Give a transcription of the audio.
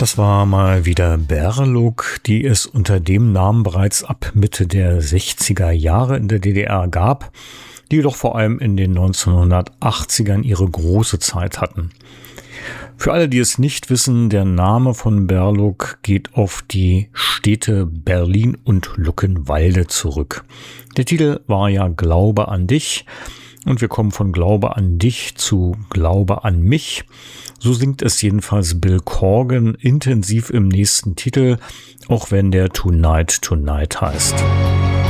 Das war mal wieder Berluk, die es unter dem Namen bereits ab Mitte der 60er Jahre in der DDR gab, die jedoch vor allem in den 1980ern ihre große Zeit hatten. Für alle, die es nicht wissen, der Name von Berluk geht auf die Städte Berlin und Luckenwalde zurück. Der Titel war ja Glaube an dich und wir kommen von Glaube an dich zu Glaube an mich. So singt es jedenfalls Bill Corgan intensiv im nächsten Titel, auch wenn der Tonight Tonight heißt.